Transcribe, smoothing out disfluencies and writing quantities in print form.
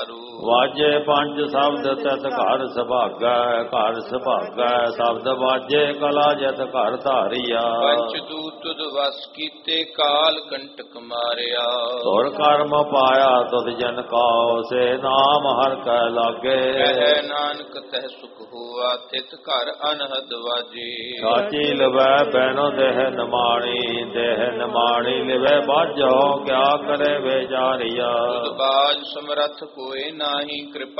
ਵਾਜੇ ਪੰਜ ਸ਼ਬਦ ਤਿਤ ਘਰ ਸੁਭਾਗੈ, ਘਰ ਸੁਭਾਗੈ ਸ਼ਬਦ ਵਾਜੇ ਕਲਾ ਜਿਤ ਘਰ ਧਾਰੀਆ। ਪੰਚ ਦੂਤ ਤੁਧ ਵਸ ਕੀਤੇ ਕਾਲ ਕੰਟਕ ਮਾਰਿਆ। ਤੁਰ ਕਰਮ ਪਾਇਆ ਤੁਧ ਜਨ ਕਾਉ, ਸੇ ਨਾਮ ਹਰਿ ਕੈ ਲਾਗੇ। ਕਹਿ ਨਾਨਕ ਤਹਿ ਸੁਖ ਹੋਆ ਤਿਤ ਘਰ ਅਨਹਦ ਵਾਜੇ। ਸਾਚੀ ਲਵੈ ਬੈਨੋ ਦੇਹ ਨਿਮਾਣੀ, ਦੇਹ ਨਿਮਾਣੀ ਲਿਵੈ ਬਾਝੋ, ਕਿਆ ਕਰੇ ਵਿਚਾਰੀਆ। ਤੁਧ ਬਾਜ ਸਮਰੱਥ ਕੋਇ ਨਾਹੀ, ਕਿਰਪਾ